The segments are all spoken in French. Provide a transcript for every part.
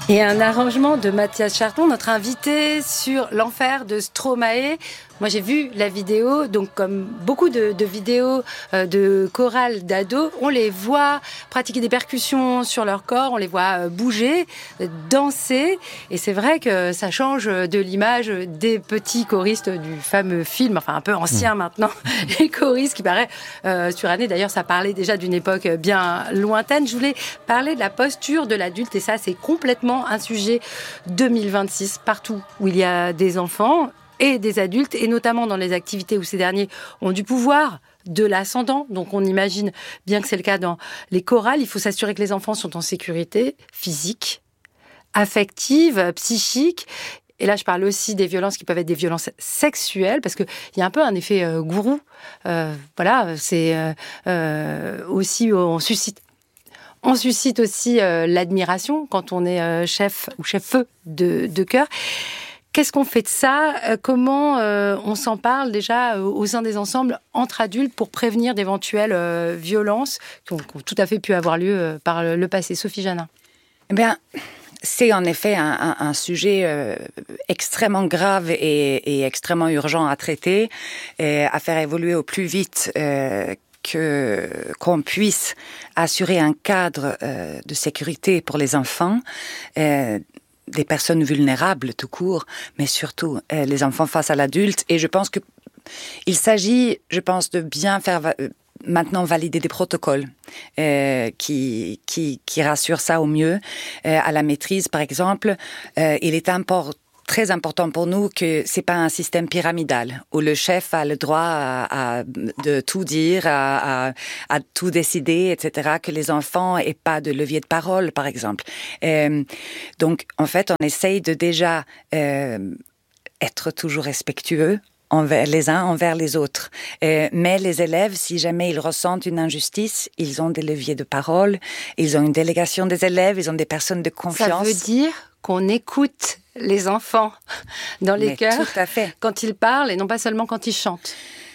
Et un arrangement de Mathias Charton, notre invité sur l'enfer de Stromae. Moi, j'ai vu la vidéo, donc comme beaucoup de vidéos de chorales d'ados, on les voit pratiquer des percussions sur leur corps, on les voit bouger, danser, et c'est vrai que ça change de l'image des petits choristes du fameux film, enfin un peu ancien maintenant, les choristes qui paraît suranné. D'ailleurs, ça parlait déjà d'une époque bien lointaine. Je voulais parler de la posture de l'adulte, et ça, c'est complètement un sujet 2026, partout où il y a des enfants et des adultes, et notamment dans les activités où ces derniers ont du pouvoir, de l'ascendant. Donc on imagine bien que c'est le cas dans les chorales. Il faut s'assurer que les enfants sont en sécurité physique, affective, psychique. Et là, je parle aussi des violences qui peuvent être des violences sexuelles, parce qu'il y a un peu un effet gourou. Voilà, c'est aussi, on suscite aussi l'admiration quand on est chef ou chef-feu de chœur. Qu'est-ce qu'on fait de ça ? Comment on s'en parle déjà au sein des ensembles entre adultes pour prévenir d'éventuelles violences qui ont tout à fait pu avoir lieu par le passé ? Sophie Janin. Eh bien, c'est en effet un sujet extrêmement grave et extrêmement urgent à traiter, et à faire évoluer au plus vite qu'on puisse assurer un cadre de sécurité pour les enfants, des personnes vulnérables tout court, mais surtout les enfants face à l'adulte. Et je pense que il s'agit, de bien faire maintenant valider des protocoles qui rassurent ça au mieux. À la maîtrise, par exemple, il est très important pour nous que c'est pas un système pyramidal où le chef a le droit de tout dire, à tout décider, etc. Que les enfants aient pas de levier de parole, par exemple. Donc, en fait, on essaye de déjà être toujours respectueux envers les uns, envers les autres. Mais les élèves, si jamais ils ressentent une injustice, ils ont des leviers de parole, ils ont une délégation des élèves, ils ont des personnes de confiance. Ça veut dire qu'on écoute les enfants dans les chœurs quand ils parlent et non pas seulement quand ils chantent.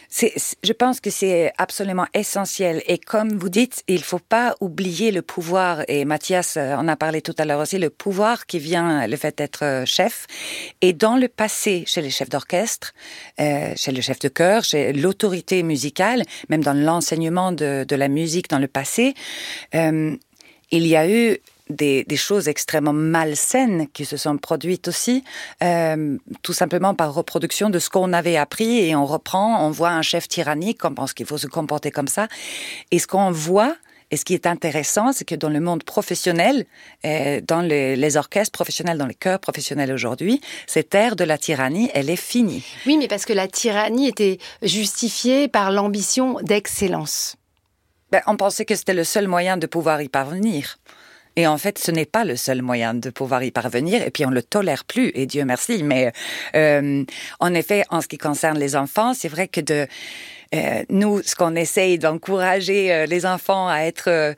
Je pense que c'est absolument essentiel. Et comme vous dites, il faut pas oublier le pouvoir. Et Mathias en a parlé tout à l'heure aussi, le pouvoir qui vient, le fait d'être chef. Et dans le passé, chez les chefs d'orchestre, chez le chef de chœur, chez l'autorité musicale, même dans l'enseignement de la musique dans le passé, il y a eu des choses extrêmement malsaines qui se sont produites aussi, tout simplement par reproduction de ce qu'on avait appris, et on reprend, on voit un chef tyrannique, on pense qu'il faut se comporter comme ça, et ce qu'on voit, et ce qui est intéressant, c'est que dans le monde professionnel, dans les orchestres professionnels, dans les chœurs professionnels aujourd'hui, cette ère de la tyrannie, elle est finie. Oui, mais parce que la tyrannie était justifiée par l'ambition d'excellence. On pensait que c'était le seul moyen de pouvoir y parvenir. Et en fait, ce n'est pas le seul moyen de pouvoir y parvenir, et puis on le tolère plus, et Dieu merci. Mais en effet, en ce qui concerne les enfants, c'est vrai que nous, ce qu'on essaye d'encourager les enfants à être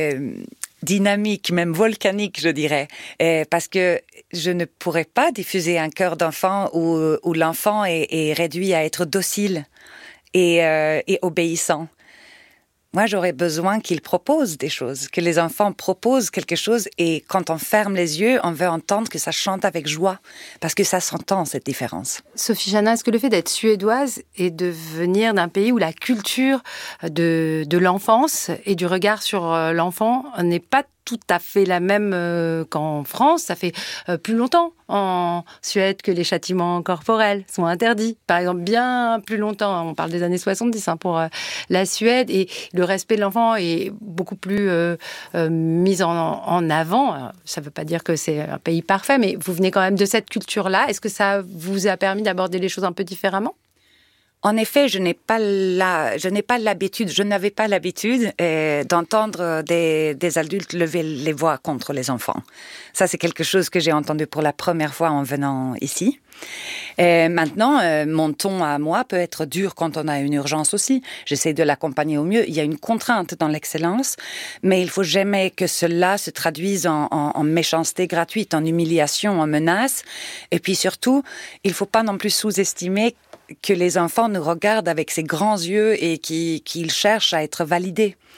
dynamiques, même volcaniques, je dirais, parce que je ne pourrais pas diffuser un chœur d'enfant où l'enfant est réduit à être docile et obéissant. Moi, j'aurais besoin qu'ils proposent des choses, que les enfants proposent quelque chose, et quand on ferme les yeux, on veut entendre que ça chante avec joie, parce que ça s'entend, cette différence. Sophie Janin, est-ce que le fait d'être suédoise et de venir d'un pays où la culture de l'enfance et du regard sur l'enfant n'est pas tout à fait la même qu'en France? Ça fait plus longtemps en Suède que les châtiments corporels sont interdits. Par exemple, bien plus longtemps. On parle des années 70 pour la Suède. Et le respect de l'enfant est beaucoup plus mis en avant. Ça ne veut pas dire que c'est un pays parfait, mais vous venez quand même de cette culture-là. Est-ce que ça vous a permis d'aborder les choses un peu différemment ? En effet, je n'avais pas l'habitude d'entendre des adultes lever les voix contre les enfants. Ça, c'est quelque chose que j'ai entendu pour la première fois en venant ici. Maintenant, mon ton à moi peut être dur quand on a une urgence aussi. J'essaie de l'accompagner au mieux. Il y a une contrainte dans l'excellence, mais il faut jamais que cela se traduise en méchanceté gratuite, en humiliation, en menace. Et puis surtout, il faut pas non plus sous-estimer que les enfants nous regardent avec ces grands yeux et qu'ils cherchent à être validés.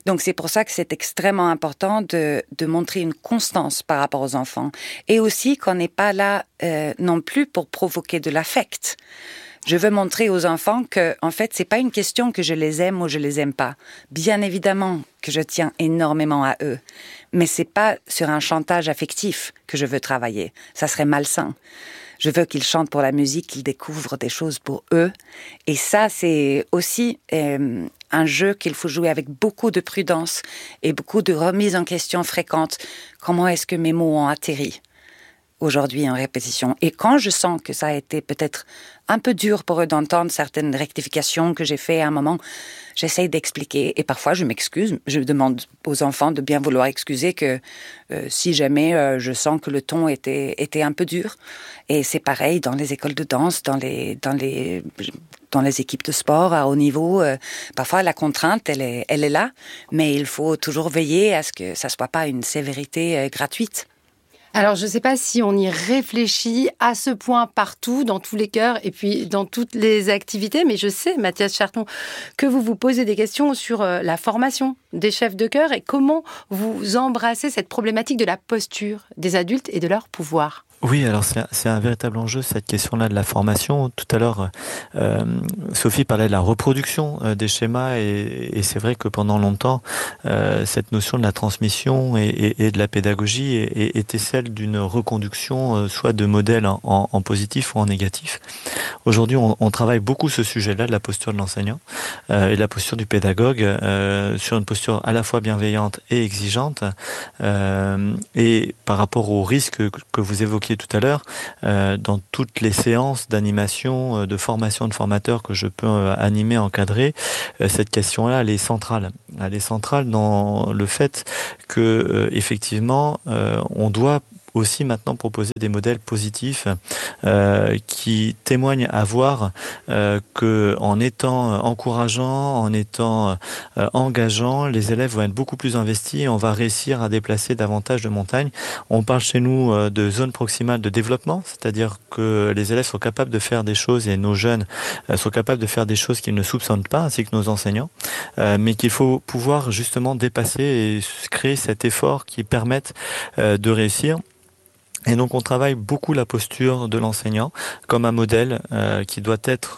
Donc c'est pour ça que c'est extrêmement important de montrer une constance par rapport aux enfants. Et aussi qu'on n'est pas là non plus pour provoquer de l'affect. Je veux montrer aux enfants que, en fait, c'est pas une question que je les aime ou je les aime pas. Bien évidemment que je tiens énormément à eux. Mais c'est pas sur un chantage affectif que je veux travailler. Ça serait malsain. Je veux qu'ils chantent pour la musique, qu'ils découvrent des choses pour eux. Et ça, c'est aussi un jeu qu'il faut jouer avec beaucoup de prudence et beaucoup de remise en question fréquente. Comment est-ce que mes mots ont atterri aujourd'hui en répétition? Et quand je sens que ça a été peut-être un peu dur pour eux d'entendre certaines rectifications que j'ai fait à un moment, j'essaye d'expliquer. Et parfois, je m'excuse. Je demande aux enfants de bien vouloir excuser que si jamais je sens que le ton était un peu dur. Et c'est pareil dans les écoles de danse, dans les équipes de sport à haut niveau. Parfois, la contrainte, elle est là. Mais il faut toujours veiller à ce que ça ne soit pas une sévérité gratuite. Alors, je ne sais pas si on y réfléchit à ce point partout, dans tous les chœurs et puis dans toutes les activités, mais je sais, Mathias Charton, que vous vous posez des questions sur la formation des chefs de chœur et comment vous embrassez cette problématique de la posture des adultes et de leur pouvoir. Oui, alors c'est un véritable enjeu, cette question-là de la formation. Tout à l'heure, Sophie parlait de la reproduction des schémas et c'est vrai que pendant longtemps, cette notion de la transmission et de la pédagogie était celle d'une reconduction, soit de modèles en positif ou en négatif. Aujourd'hui, on travaille beaucoup ce sujet-là, de la posture de l'enseignant et de la posture du pédagogue, sur une posture à la fois bienveillante et exigeante. Et par rapport aux risques que vous évoquiez tout à l'heure, dans toutes les séances d'animation, de formation de formateurs que je peux animer, encadrer, cette question-là, elle est centrale. Elle est centrale dans le fait que, effectivement, on doit aussi maintenant proposer des modèles positifs qui témoignent à voir que en étant encourageant, en étant engageant, les élèves vont être beaucoup plus investis et on va réussir à déplacer davantage de montagnes. On parle chez nous de zone proximale de développement, c'est-à-dire que les élèves sont capables de faire des choses et nos jeunes sont capables de faire des choses qu'ils ne soupçonnent pas, ainsi que nos enseignants, mais qu'il faut pouvoir justement dépasser et créer cet effort qui permette de réussir. Et donc on travaille beaucoup la posture de l'enseignant comme un modèle qui doit être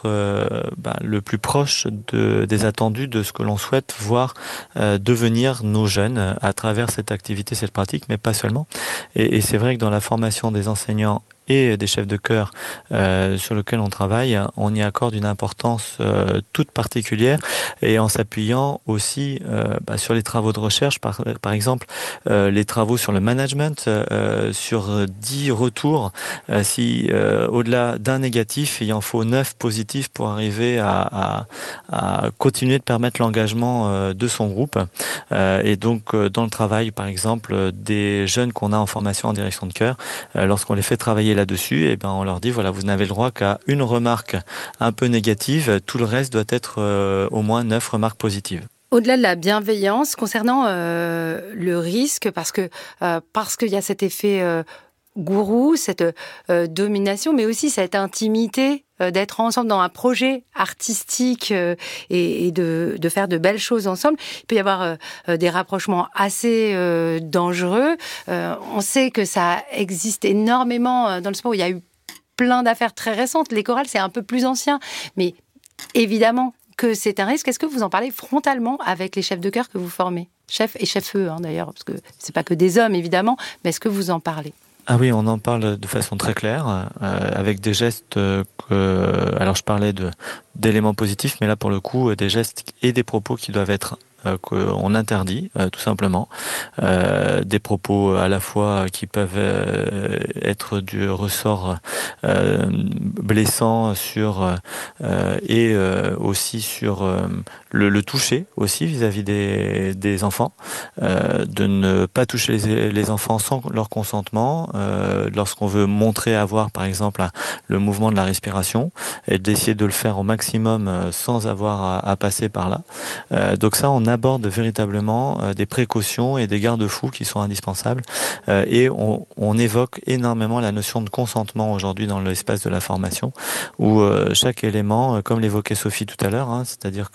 le plus proche des attendus de ce que l'on souhaite voir devenir nos jeunes à travers cette activité, cette pratique, mais pas seulement. Et c'est vrai que dans la formation des enseignants et des chefs de chœur sur lequel on travaille, on y accorde une importance toute particulière et en s'appuyant aussi sur les travaux de recherche, par exemple les travaux sur le management, sur 10 retours, si au-delà d'un négatif, il en faut 9 positifs pour arriver à continuer de permettre l'engagement de son groupe. Et donc dans le travail, par exemple, des jeunes qu'on a en formation en direction de chœur, lorsqu'on les fait travailler là-dessus, et on leur dit voilà, vous n'avez le droit qu'à une remarque un peu négative, tout le reste doit être au moins 9 remarques positives. Au-delà de la bienveillance, concernant le risque, parce qu'il y a cet effet gourou, cette domination, mais aussi cette intimité d'être ensemble dans un projet artistique et de faire de belles choses ensemble. Il peut y avoir des rapprochements assez dangereux. On sait que ça existe énormément dans le sport où il y a eu plein d'affaires très récentes. Les chorales, c'est un peu plus ancien, mais évidemment que c'est un risque. Est-ce que vous en parlez frontalement avec les chefs de chœur que vous formez? Chefs et chefs-eux, d'ailleurs, parce que c'est pas que des hommes, évidemment, mais est-ce que vous en parlez? Ah oui, on en parle de façon très claire, avec des gestes alors je parlais d'éléments positifs, mais là pour le coup, des gestes et des propos qui doivent être qu'on interdit, tout simplement. Des propos à la fois qui peuvent être du ressort blessant sur et aussi sur le toucher aussi vis-à-vis des enfants, de ne pas toucher les enfants sans leur consentement, lorsqu'on veut montrer avoir par exemple le mouvement de la respiration, et d'essayer de le faire au maximum sans avoir à passer par là. Donc ça, on aborde véritablement des précautions et des garde-fous qui sont indispensables, et on évoque énormément la notion de consentement aujourd'hui dans l'espace de la formation, où chaque élément, comme l'évoquait Sophie tout à l'heure, c'est-à-dire que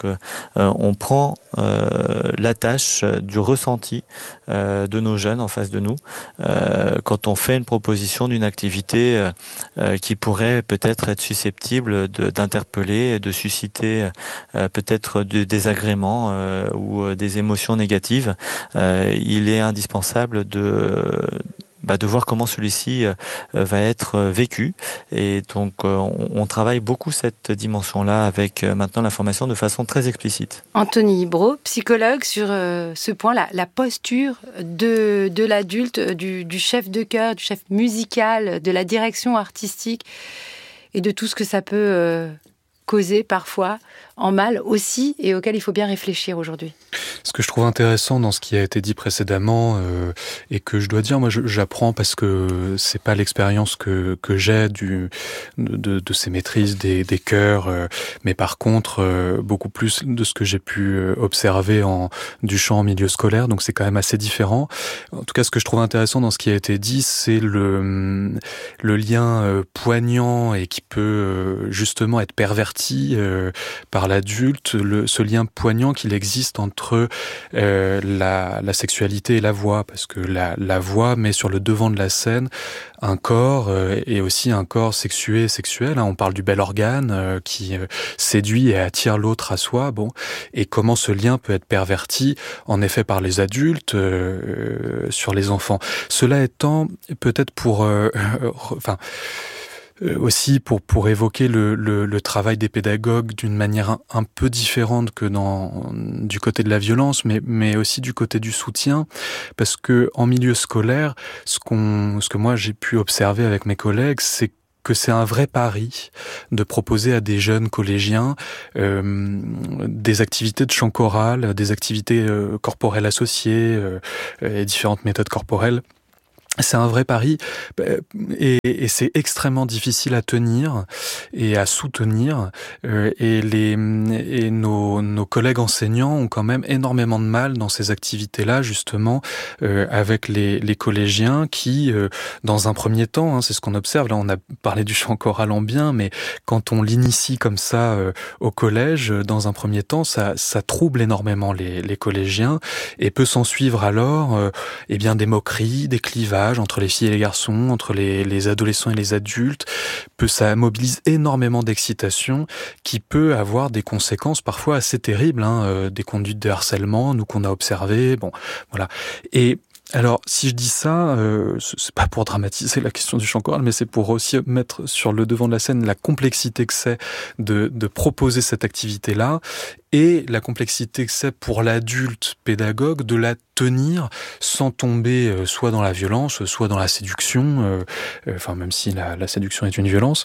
on prend la tâche du ressenti de nos jeunes en face de nous quand on fait une proposition d'une activité qui pourrait peut-être être susceptible d'interpeller, de susciter peut-être du désagrément ou des émotions négatives. Il est indispensable de voir comment celui-ci va être vécu. Et donc, on travaille beaucoup cette dimension-là avec maintenant la formation de façon très explicite. Anthony Braud, psychologue, sur ce point, la posture de l'adulte, du chef de chœur, du chef musical, de la direction artistique et de tout ce que ça peut causer parfois en mal aussi et auquel il faut bien réfléchir aujourd'hui. Ce que je trouve intéressant dans ce qui a été dit précédemment et que je dois dire, moi j'apprends parce que c'est pas l'expérience que j'ai de ces maîtrises des chœurs, mais par contre beaucoup plus de ce que j'ai pu observer du chant en milieu scolaire, donc c'est quand même assez différent. En tout cas, ce que je trouve intéressant dans ce qui a été dit, c'est le lien poignant et qui peut justement être perverti par l'adulte, ce lien poignant qu'il existe entre la sexualité et la voix, parce que la voix met sur le devant de la scène un corps et aussi un corps sexué et sexuel. On parle du bel organe qui séduit et attire l'autre à soi. Bon, et comment ce lien peut être perverti, en effet, par les adultes sur les enfants. Cela étant, peut-être aussi pour évoquer le travail des pédagogues d'une manière un peu différente que du côté de la violence, mais aussi du côté du soutien, parce que en milieu scolaire, ce que moi j'ai pu observer avec mes collègues, c'est que c'est un vrai pari de proposer à des jeunes collégiens des activités de chant choral, des activités corporelles associées et différentes méthodes corporelles. C'est un vrai pari et c'est extrêmement difficile à tenir et à soutenir et nos collègues enseignants ont quand même énormément de mal dans ces activités-là justement avec les collégiens qui dans un premier temps, c'est ce qu'on observe, là on a parlé du chant choral en bien, mais quand on l'initie comme ça au collège, dans un premier temps ça trouble énormément les collégiens et peut s'en suivre alors des moqueries, des clivages entre les filles et les garçons, entre les adolescents et les adultes, ça mobilise énormément d'excitation qui peut avoir des conséquences parfois assez terribles, des conduites de harcèlement, nous qu'on a observées, bon, voilà. Et alors, si je dis ça, c'est pas pour dramatiser la question du chant choral, mais c'est pour aussi mettre sur le devant de la scène la complexité que c'est de proposer cette activité-là et la complexité que c'est pour l'adulte pédagogue de la tenir sans tomber soit dans la violence, soit dans la séduction, même si la séduction est une violence,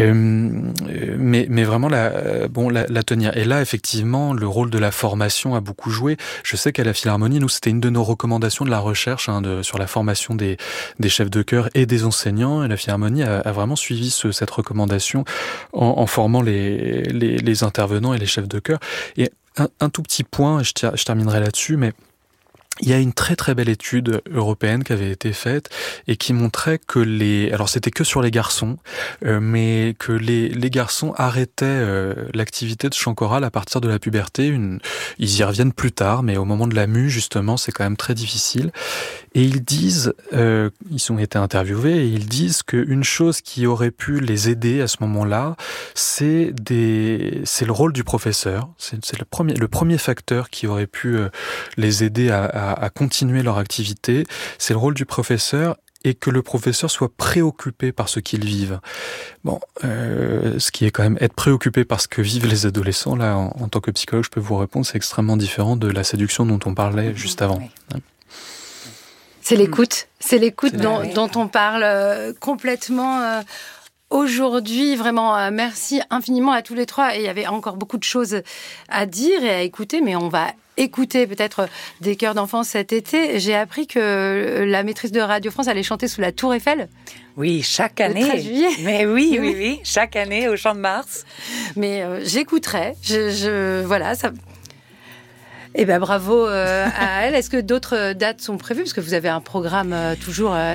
mais vraiment la tenir. Et là, effectivement, le rôle de la formation a beaucoup joué. Je sais qu'à la Philharmonie, nous, c'était une de nos recommandations de la recherche sur la formation des chefs de chœur et des enseignants. Et la Philharmonie a vraiment suivi cette recommandation en formant les intervenants et les chefs de chœur. Et un tout petit point, je terminerai là-dessus, mais il y a une très très belle étude européenne qui avait été faite et qui montrait que alors c'était que sur les garçons, mais que les garçons arrêtaient l'activité de chant choral à partir de la puberté. Ils y reviennent plus tard, mais au moment de la mue, justement, c'est quand même très difficile. Et ils disent, ils ont été interviewés, et ils disent qu'une chose qui aurait pu les aider à ce moment-là, c'est le rôle du professeur. C'est le premier facteur qui aurait pu les aider à continuer leur activité. C'est le rôle du professeur et que le professeur soit préoccupé par ce qu'ils vivent. Bon, ce qui est quand même être préoccupé par ce que vivent les adolescents, là, en tant que psychologue, je peux vous répondre, c'est extrêmement différent de la séduction dont on parlait juste avant. Oui. C'est l'écoute dont on parle complètement aujourd'hui. Vraiment, merci infiniment à tous les trois. Et il y avait encore beaucoup de choses à dire et à écouter, mais on va écouter peut-être des chœurs d'enfants cet été. J'ai appris que la maîtrise de Radio France allait chanter sous la Tour Eiffel. Oui, chaque année. Le 13 juillet. Mais oui, chaque année au Champ de Mars. Mais j'écouterai. Voilà, ça. Eh ben bravo à elle. Est-ce que d'autres dates sont prévues? Parce que vous avez un programme toujours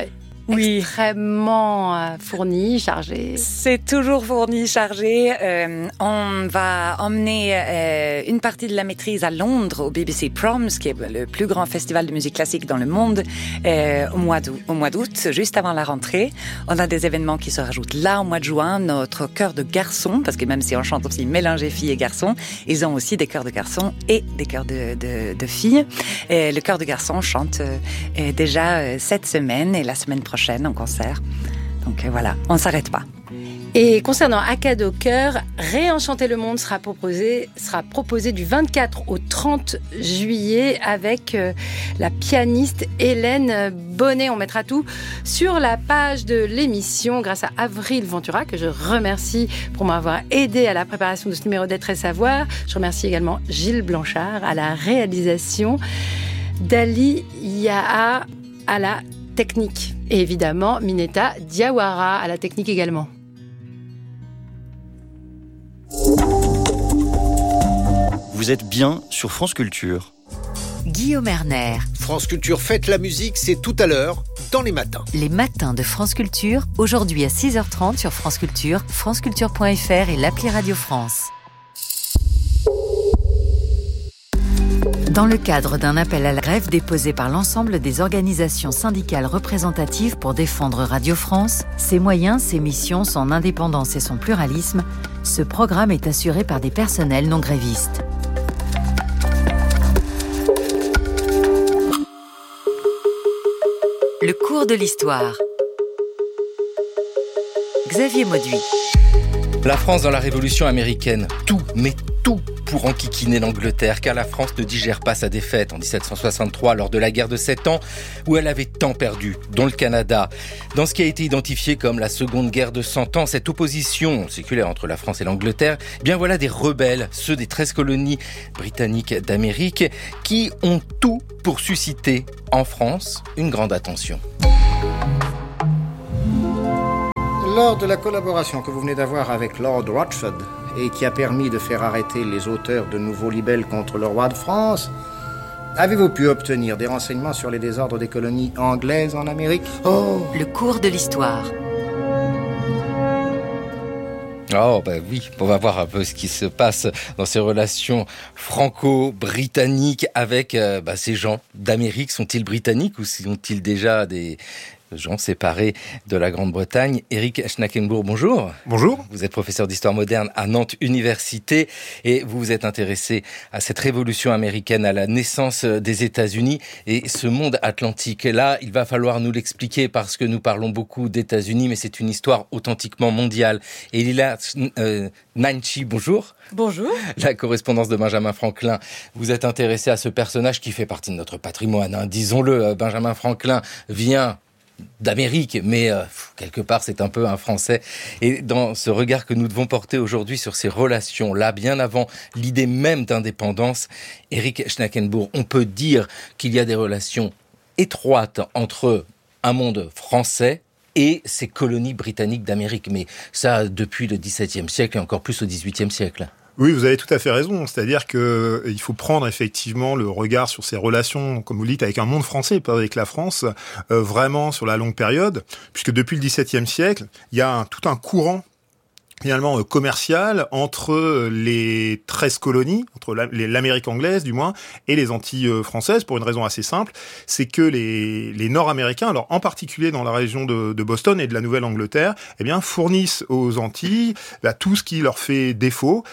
extrêmement fourni, chargé. C'est toujours fourni, chargé. On va emmener une partie de la maîtrise à Londres, au BBC Proms, qui est le plus grand festival de musique classique dans le monde, au mois d'août, juste avant la rentrée. On a des événements qui se rajoutent là, au mois de juin. Notre chœur de garçons, parce que même si on chante aussi mélanger filles et garçons, ils ont aussi des chœurs de garçons et des chœurs de filles. Et le chœur de garçons chante déjà cette semaine et la semaine prochaine en concert. Donc voilà, on ne s'arrête pas. Et concernant Akkad au chœur, Réenchanter le monde sera proposé du 24 au 30 juillet avec la pianiste Hélène Bonnet. On mettra tout sur la page de l'émission grâce à Avril Ventura, que je remercie pour m'avoir aidé à la préparation de ce numéro d'Être et Savoir. Je remercie également Gilles Blanchard à la réalisation, Dali Yaha à la technique et évidemment Mineta Diawara à la technique également. Vous êtes bien sur France Culture. Guillaume Erner. France Culture fête la musique, c'est tout à l'heure, dans les matins. Les matins de France Culture, aujourd'hui à 6h30 sur France Culture, franceculture.fr et l'appli Radio France. Dans le cadre d'un appel à la grève déposé par l'ensemble des organisations syndicales représentatives pour défendre Radio France, ses moyens, ses missions, son indépendance et son pluralisme, ce programme est assuré par des personnels non grévistes. Le cours de l'histoire. Xavier Mauduit. La France dans la Révolution américaine, tout, mais tout pour enquiquiner l'Angleterre, car la France ne digère pas sa défaite en 1763 lors de la guerre de 7 ans, où elle avait tant perdu, dont le Canada. Dans ce qui a été identifié comme la seconde guerre de 100 ans, cette opposition séculaire entre la France et l'Angleterre, eh bien voilà des rebelles, ceux des 13 colonies britanniques d'Amérique, qui ont tout pour susciter en France une grande attention. Lors de la collaboration que vous venez d'avoir avec Lord Rochford et qui a permis de faire arrêter les auteurs de nouveaux libelles contre le roi de France, avez-vous pu obtenir des renseignements sur les désordres des colonies anglaises en Amérique ? Oh, le cours de l'histoire. Oh oui, on va voir un peu ce qui se passe dans ces relations franco-britanniques avec ces gens d'Amérique. Sont-ils britanniques ou sont-ils déjà des gens séparés de la Grande-Bretagne? Éric Schnackenbourg, bonjour. Bonjour. Vous êtes professeur d'histoire moderne à Nantes Université et vous vous êtes intéressé à cette révolution américaine, à la naissance des États-Unis et ce monde atlantique. Et là, il va falloir nous l'expliquer parce que nous parlons beaucoup d'États-Unis, mais c'est une histoire authentiquement mondiale. Et Lila Nanchi, bonjour. Bonjour. La correspondance de Benjamin Franklin. Vous êtes intéressé à ce personnage qui fait partie de notre patrimoine, hein. Disons-le, Benjamin Franklin vient d'Amérique, mais quelque part c'est un peu un Français. Et dans ce regard que nous devons porter aujourd'hui sur ces relations-là, bien avant l'idée même d'indépendance, Éric Schnackenbourg, on peut dire qu'il y a des relations étroites entre un monde français et ces colonies britanniques d'Amérique. Mais ça, depuis le XVIIe siècle et encore plus au XVIIIe siècle. Oui, vous avez tout à fait raison. C'est-à-dire que il faut prendre effectivement le regard sur ces relations, comme vous le dites, avec un monde français, pas avec la France, vraiment sur la longue période, puisque depuis le XVIIe siècle, il y a tout un courant finalement commercial entre les 13 colonies, entre l'Amérique anglaise du moins, et les Antilles françaises, pour une raison assez simple, c'est que les Nord-Américains, alors en particulier dans la région de Boston et de la Nouvelle-Angleterre, eh bien fournissent aux Antilles tout ce qui leur fait défaut,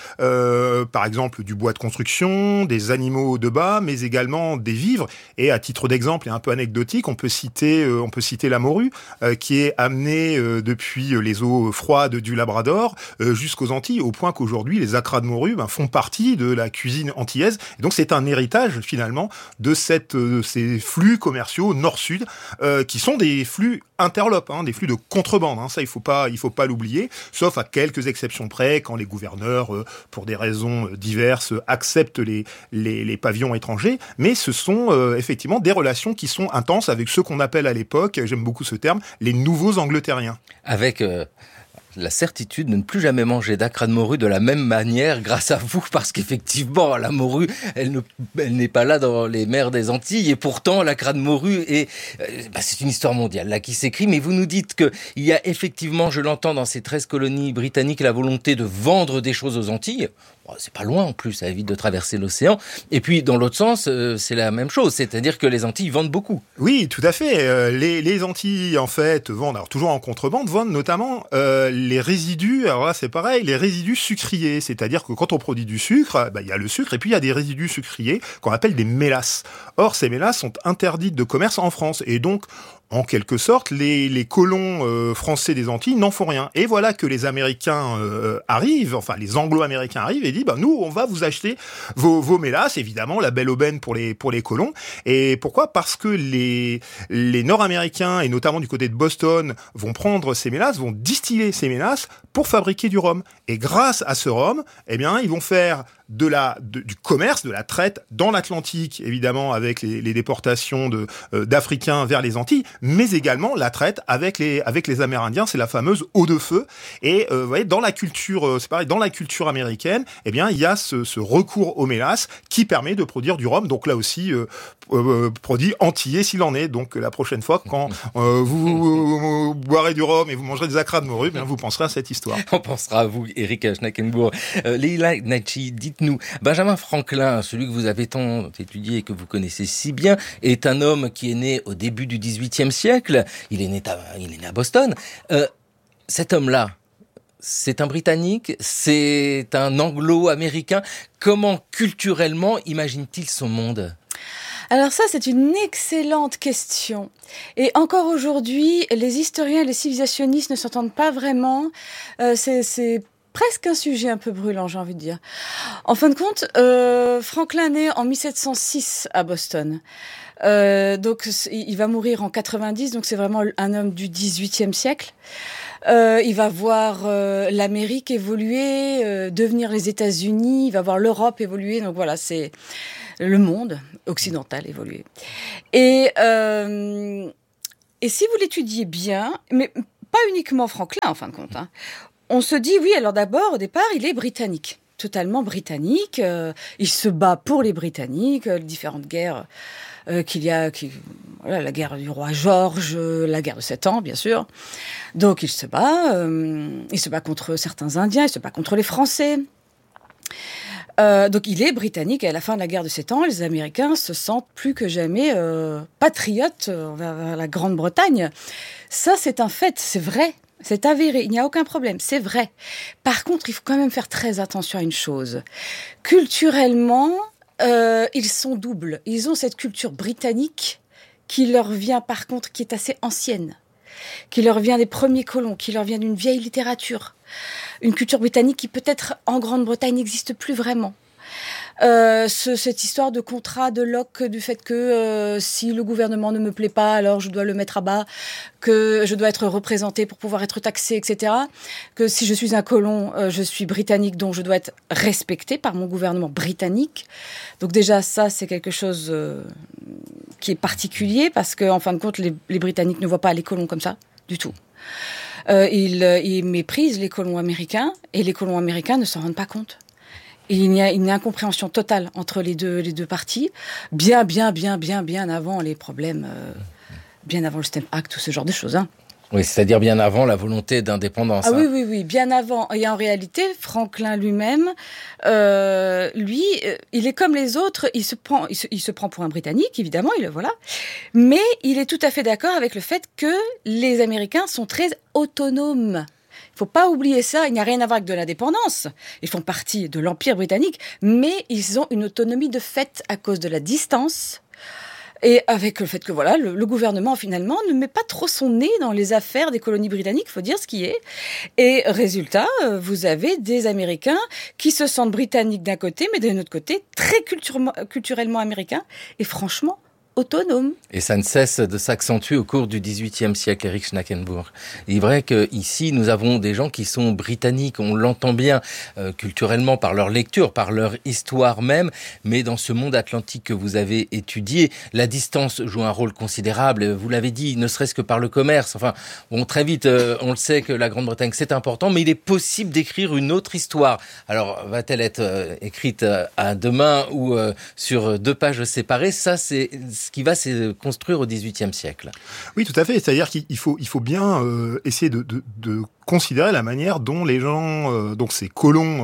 par exemple du bois de construction, des animaux de bas, mais également des vivres. Et à titre d'exemple et un peu anecdotique, on peut citer la morue, qui est amenée depuis les eaux froides du Labrador jusqu'aux Antilles, au point qu'aujourd'hui les acras de morue font partie de la cuisine antillaise. Et donc c'est un héritage finalement de ces flux commerciaux nord-sud qui sont des flux interlopes, des flux de contrebande. Ça il faut pas l'oublier, sauf à quelques exceptions près, quand les gouverneurs pour des raisons diverses acceptent les pavillons étrangers. Mais ce sont effectivement des relations qui sont intenses avec ceux qu'on appelle à l'époque, j'aime beaucoup ce terme, les nouveaux Angleterriens. Avec la certitude de ne plus jamais manger d'acra de morue de la même manière grâce à vous, parce qu'effectivement, la morue, elle n'est pas là dans les mers des Antilles, et pourtant, l'acra de morue c'est une histoire mondiale là qui s'écrit, mais vous nous dites qu'il y a effectivement, je l'entends, dans ces 13 colonies britanniques, la volonté de vendre des choses aux Antilles. C'est pas loin en plus, ça évite de traverser l'océan. Et puis dans l'autre sens, c'est la même chose, c'est-à-dire que les Antilles vendent beaucoup. Oui, tout à fait. Les Antilles en fait vendent, alors toujours en contrebande, vendent notamment les résidus. Alors là c'est pareil, les résidus sucriers, c'est-à-dire que quand on produit du sucre, il y a le sucre et puis il y a des résidus sucriers qu'on appelle des mélasses. Or ces mélasses sont interdites de commerce en France et donc en quelque sorte, les colons français des Antilles n'en font rien. Et voilà que les Américains arrivent, enfin les Anglo-Américains arrivent et disent nous, on va vous acheter vos mélasses, évidemment, la belle aubaine pour les colons. Et pourquoi ? Parce que les Nord-Américains, et notamment du côté de Boston, vont prendre ces mélasses, vont distiller ces mélasses pour fabriquer du rhum. Et grâce à ce rhum, ils vont faire du commerce, de la traite dans l'Atlantique, évidemment, avec les déportations d'Africains vers les Antilles, mais également la traite avec les Amérindiens, c'est la fameuse eau de feu. Et vous voyez, dans la culture, c'est pareil, dans la culture américaine, il y a ce recours aux mélasses qui permet de produire du rhum. Donc là aussi, produit antillais s'il en est. Donc la prochaine fois, quand vous boirez du rhum et vous mangerez des acras de morue, vous penserez à cette histoire. On pensera à vous, Eric Schnackenbourg. Leila Nachi, dites-nous, Benjamin Franklin, celui que vous avez tant étudié et que vous connaissez si bien, est un homme qui est né au début du XVIIIe siècle. Il est né à Boston. Cet homme-là, c'est un Britannique, c'est un Anglo-Américain. Comment, culturellement, imagine-t-il son monde ? Alors ça, c'est une excellente question. Et encore aujourd'hui, les historiens et les civilisationnistes ne s'entendent pas vraiment. C'est presque un sujet un peu brûlant, j'ai envie de dire. En fin de compte, Franklin naît en 1706 à Boston. Donc il va mourir en 90, donc c'est vraiment un homme du XVIIIe siècle. Il va voir l'Amérique évoluer, devenir les États-Unis, il va voir l'Europe évoluer, donc voilà, c'est le monde occidental évoluer. Et si vous l'étudiez bien, mais pas uniquement Franklin en fin de compte, on se dit, oui, alors d'abord, au départ, il est britannique. Totalement britannique. Il se bat pour les Britanniques, les différentes guerres qu'il y a, la guerre du roi George, la guerre de 7 ans, bien sûr. Donc il se bat contre certains Indiens, il se bat contre les Français. Donc il est britannique et à la fin de la guerre de 7 ans, les Américains se sentent plus que jamais patriotes vers la Grande-Bretagne. Ça, c'est un fait, c'est vrai. C'est avéré, il n'y a aucun problème, c'est vrai. Par contre, il faut quand même faire très attention à une chose. Culturellement, ils sont doubles. Ils ont cette culture britannique qui leur vient, par contre, qui est assez ancienne, qui leur vient des premiers colons, qui leur vient d'une vieille littérature. Une culture britannique qui, peut-être, en Grande-Bretagne, n'existe plus vraiment. Cette histoire de contrat de Locke, du fait que si le gouvernement ne me plaît pas, alors je dois le mettre à bas, que je dois être représenté pour pouvoir être taxé, etc. Que si je suis un colon, je suis britannique, donc je dois être respecté par mon gouvernement britannique. Donc déjà, ça, c'est quelque chose qui est particulier, parce qu'en fin de compte, les Britanniques ne voient pas les colons comme ça, du tout. Ils méprisent les colons américains, et les colons américains ne s'en rendent pas compte. Et il y a une incompréhension totale entre les deux parties, bien avant les problèmes, bien avant le Stamp Act, tout ce genre de choses. Oui, c'est-à-dire bien avant la volonté d'indépendance. Ah oui, bien avant. Et en réalité, Franklin lui-même, lui, il est comme les autres, il se prend pour un Britannique, évidemment, mais il est tout à fait d'accord avec le fait que les Américains sont très autonomes. Il ne faut pas oublier ça, il n'y a rien à voir avec de l'indépendance. Ils font partie de l'Empire britannique, mais ils ont une autonomie de fait à cause de la distance et avec le fait que le gouvernement finalement ne met pas trop son nez dans les affaires des colonies britanniques, il faut dire ce qui est. Et résultat, vous avez des Américains qui se sentent britanniques d'un côté, mais d'un autre côté très culturellement américains. Et franchement, autonome. Et ça ne cesse de s'accentuer au cours du XVIIIe siècle, Eric Schnackenbourg. Il est vrai qu'ici, nous avons des gens qui sont britanniques, on l'entend bien culturellement par leur lecture, par leur histoire même, mais dans ce monde atlantique que vous avez étudié, la distance joue un rôle considérable, vous l'avez dit, ne serait-ce que par le commerce. Enfin, bon, très vite, on le sait que la Grande-Bretagne, c'est important, mais il est possible d'écrire une autre histoire. Alors, va-t-elle être écrite à deux mains ou sur 2 pages séparées? Ça, c'est ce qui va se construire au XVIIIe siècle. Oui, tout à fait. C'est-à-dire qu'il faut bien essayer de considérer la manière dont les gens, donc ces colons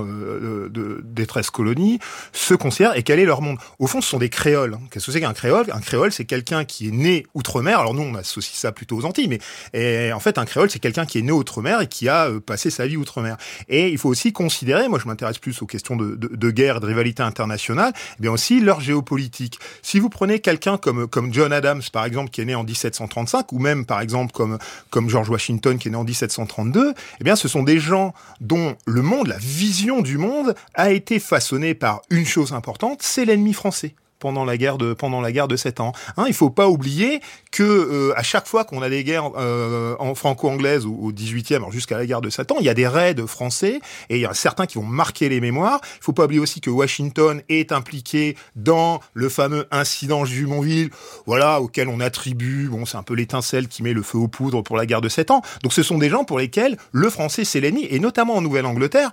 des 13 colonies, se considèrent et quel est leur monde. Au fond, ce sont des créoles. Qu'est-ce que c'est qu'un créole? Un créole, c'est quelqu'un qui est né outre-mer. Alors nous, on associe ça plutôt aux Antilles, mais en fait, un créole, c'est quelqu'un qui est né outre-mer et qui a passé sa vie outre-mer. Et il faut aussi considérer, moi je m'intéresse plus aux questions de guerre, de rivalité internationale, eh bien aussi leur géopolitique. Si vous prenez quelqu'un comme John Adams, par exemple, qui est né en 1735, ou même, par exemple, comme George Washington, qui est né en 1732, eh bien, ce sont des gens dont le monde, la vision du monde, a été façonnée par une chose importante, c'est l'ennemi français. Pendant la guerre de 7 ans. Il faut pas oublier que à chaque fois qu'on a des guerres en franco-anglaises au 18e, alors jusqu'à la guerre de 7 ans, il y a des raids français et il y en a certains qui vont marquer les mémoires. Il faut pas oublier aussi que Washington est impliqué dans le fameux incident Jumonville, voilà, auquel on attribue, bon, c'est un peu l'étincelle qui met le feu aux poudres pour la guerre de 7 ans. Donc ce sont des gens pour lesquels le français c'est l'ennemi, et notamment en Nouvelle-Angleterre,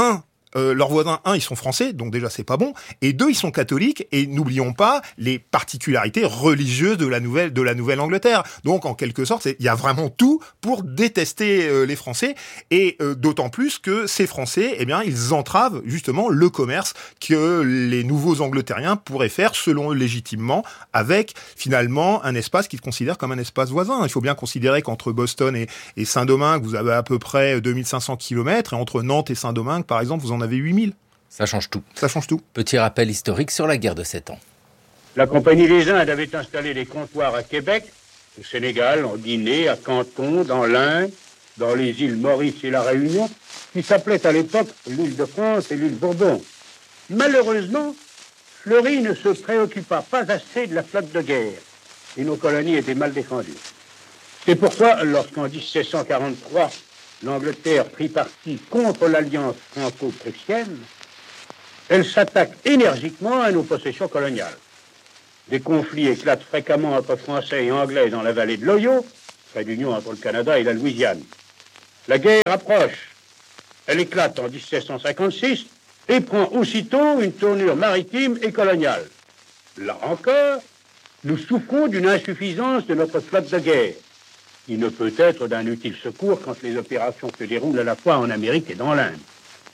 leurs voisins, ils sont français, donc déjà c'est pas bon, et 2, ils sont catholiques, et n'oublions pas les particularités religieuses de la Nouvelle-Angleterre. Donc en quelque sorte, il y a vraiment tout pour détester les Français, et d'autant plus que ces Français, eh bien, ils entravent justement le commerce que les nouveaux Angleterriens pourraient faire, selon eux légitimement, avec finalement un espace qu'ils considèrent comme un espace voisin. Il faut bien considérer qu'entre Boston et Saint-Domingue, vous avez à peu près 2500 km, et entre Nantes et Saint-Domingue, par exemple, vous en avez 8000. Ça change tout. Ça change tout. Petit rappel historique sur la guerre de 7 ans. La Compagnie des Indes avait installé des comptoirs à Québec, au Sénégal, en Guinée, à Canton, dans l'Inde, dans les îles Maurice et la Réunion, qui s'appelaient à l'époque l'île de France et l'île Bourbon. Malheureusement, Fleury ne se préoccupa pas assez de la flotte de guerre, et nos colonies étaient mal défendues. C'est pourquoi, lorsqu'en 1743, l'Angleterre prit parti contre l'alliance franco-prussienne, elle s'attaque énergiquement à nos possessions coloniales. Des conflits éclatent fréquemment entre Français et Anglais dans la vallée de l'Ohio, près d'union entre le Canada et la Louisiane. La guerre approche. Elle éclate en 1756 et prend aussitôt une tournure maritime et coloniale. Là encore, nous souffrons d'une insuffisance de notre flotte de guerre. Il ne peut être d'un utile secours quand les opérations se déroulent à la fois en Amérique et dans l'Inde.